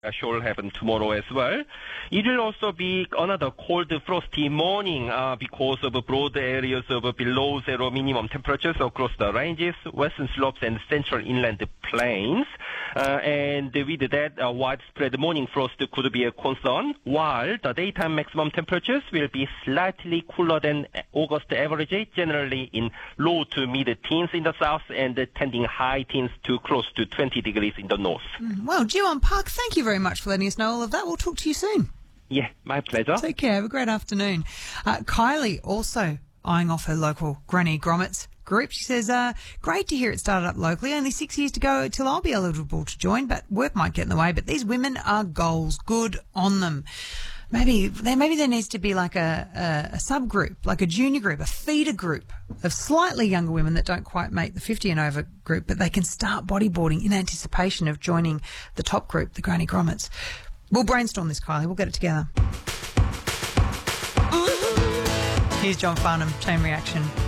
Should happen tomorrow as well. It will also be another cold, frosty morning because of broad areas of below zero minimum temperatures across the ranges, western slopes, and central inland plains. And with that, widespread morning frost could be a concern, while the daytime maximum temperatures will be slightly cooler than August average, generally in low to mid-teens in the south and tending high teens to close to 20 degrees in the north. Well, Jiwon Park, thank you very much for letting us know all of that. We'll talk to you soon. Yeah, my pleasure. Take care. Have a great afternoon. Kylie also eyeing off her local Granny Grommets group. She says, great to hear it started up locally. Only 6 years to go till I'll be eligible to join, but work might get in the way. But these women are goals. Good on them. Maybe there needs to be like a subgroup, like a junior group, a feeder group of slightly younger women that don't quite make the 50 and over group, but they can start bodyboarding in anticipation of joining the top group, the Granny Grommets. We'll brainstorm this, Kylie. We'll get it together. Here's John Farnham, Chain Reaction.